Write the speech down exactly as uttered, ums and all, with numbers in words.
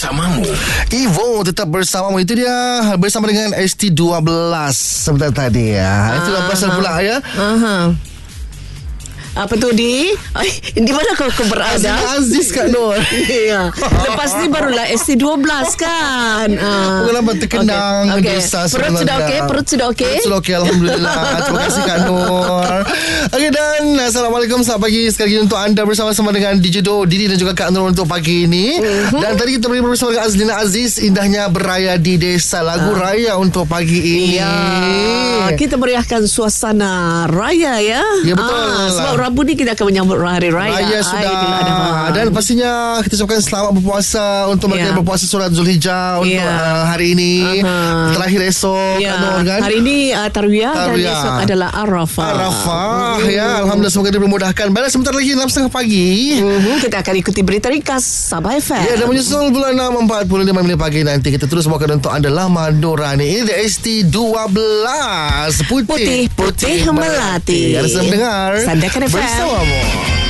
bersamamu. Evo tetap bersamamu. Itu dia bersama dengan S T dua belas sebentar tadi ya. S T dua belas pula ya. Aha. Apa tu di? Ay, di mana kau, kau berada? Aziz Kak Nur. Ya. Lepas ni barulah S T dua belas kan. Ah. Pengalaman terkenang okay. Okay. desa Perut sudah okey? Perut sudah okey? Perut sudah okey, alhamdulillah. Terima kasih Kak Nur. Okey, dan Assalamualaikum, selamat pagi sekali lagi untuk anda bersama-sama dengan D J Do, Didi dan juga Kak Nur untuk pagi ini. Uh-huh. Dan tadi kita bersama dengan Azlina Aziz, indahnya beraya di desa, lagu uh. raya untuk pagi ini. Ya, kita meriahkan suasana raya ya. Ya betul. Ah, sebab Rabu ni kita akan menyambut hari raya. Raya sudah. Dan pastinya kita ucapkan selamat berpuasa untuk mereka yeah. yang berpuasa surat Zulhijjah untuk yeah. uh, hari ini. Uh-huh. Terakhir esok yeah. Kanur, kan? Hari ini uh, Tarwiyah dan esok adalah Arafah. Arafah uh-huh. ya. Alhamdulillah, semoga dipermudahkan. Baiklah, sebentar lagi enam tiga puluh pagi. Uh-huh. Kita akan ikuti berita ringkas Sabah F M. Ya, dan menyusul bulan enam empat puluh lima minit pagi nanti kita terus bawakan untuk anda Lama Nurani. Ini S T dua belas Putih Putih, putih, putih melati. Ada sedang mendengar Sandakan F M bersamamu.